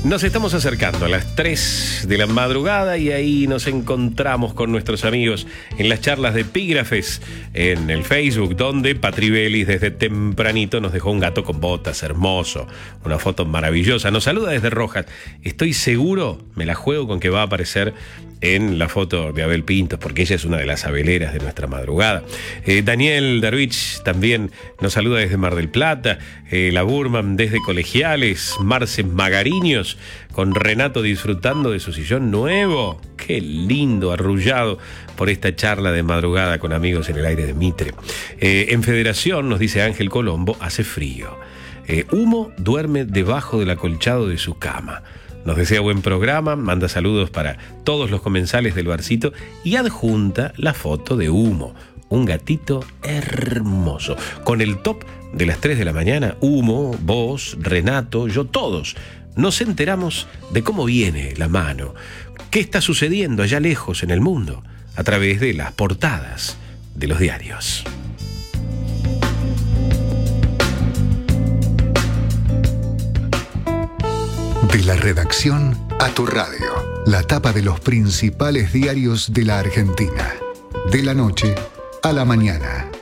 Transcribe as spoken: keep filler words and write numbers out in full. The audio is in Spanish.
Nos estamos acercando a las tres de la madrugada y ahí nos encontramos con nuestros amigos en las charlas de epígrafes en el Facebook, donde Patri Vélez desde tempranito nos dejó un gato con botas hermoso, una foto maravillosa. Nos saluda desde Rojas. Estoy seguro, me la juego con que va a aparecer en la foto de Abel Pintos, porque ella es una de las abeleras de nuestra madrugada. Eh, Daniel Darwich también nos saluda desde Mar del Plata, eh, la Burman desde Colegiales, Marce Magariños, con Renato disfrutando de su sillón nuevo. Qué lindo, arrullado por esta charla de madrugada con amigos en el aire de Mitre. Eh, en Federación, nos dice Ángel Colombo, hace frío. Eh, Humo duerme debajo del acolchado de su cama. Nos desea buen programa, manda saludos para todos los comensales del barcito y adjunta la foto de Humo, un gatito hermoso. Con el top de las tres de la mañana, Humo, vos, Renato, yo, todos nos enteramos de cómo viene la mano, qué está sucediendo allá lejos en el mundo, a través de las portadas de los diarios. De la redacción a tu radio, la tapa de los principales diarios de la Argentina. De la noche a la mañana.